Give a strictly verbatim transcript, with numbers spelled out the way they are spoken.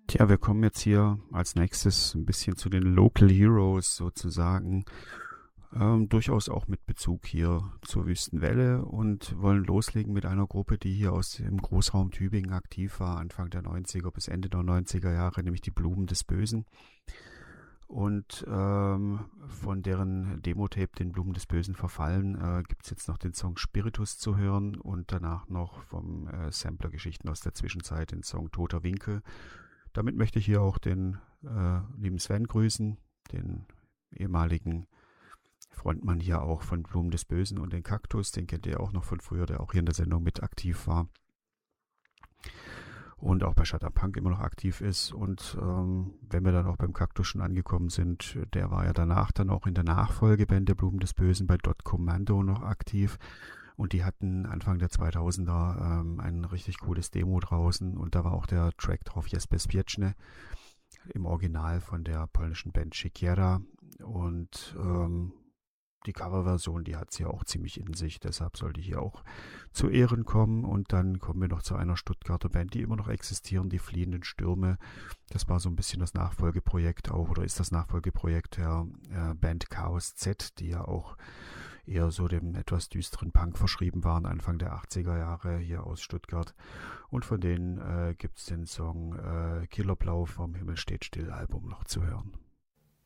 Tja, wir kommen jetzt hier als nächstes ein bisschen zu den Local Heroes sozusagen. Ähm, durchaus auch mit Bezug hier zur Wüstenwelle und wollen loslegen mit einer Gruppe, die hier aus dem Großraum Tübingen aktiv war, Anfang der neunziger bis Ende der neunziger Jahre, nämlich die Blumen des Bösen. Und ähm, von deren Demo-Tape, den Blumen des Bösen verfallen, äh, gibt es jetzt noch den Song Spiritus zu hören und danach noch vom äh, Sampler Geschichten aus der Zwischenzeit den Song Toter Winkel. Damit möchte ich hier auch den äh, lieben Sven grüßen, den ehemaligen Frontmann hier auch von Blumen des Bösen und den Kaktus, den kennt ihr auch noch von früher, der auch hier in der Sendung mit aktiv war und auch bei Shut Up Punk immer noch aktiv ist. Und ähm, wenn wir dann auch beim Kaktus schon angekommen sind, der war ja danach dann auch in der Nachfolgeband der Blumen des Bösen bei Dot Commando noch aktiv. Und die hatten Anfang der zweitausender ähm, ein richtig cooles Demo draußen und da war auch der Track drauf, Jest Bezpieczny, im Original von der polnischen Band Siekiera. Und ähm, die Coverversion, die hat sie ja auch ziemlich in sich, deshalb sollte hier auch zu Ehren kommen. Und dann kommen wir noch zu einer Stuttgarter Band, die immer noch existieren, die Fliehenden Stürme. Das war so ein bisschen das Nachfolgeprojekt auch, oder ist das Nachfolgeprojekt der äh, Band Chaos Z, die ja auch eher so dem etwas düsteren Punk verschrieben waren, Anfang der achtziger Jahre hier aus Stuttgart. Und von denen äh, gibt es den Song äh, Killerblau vom Himmel steht still Album noch zu hören.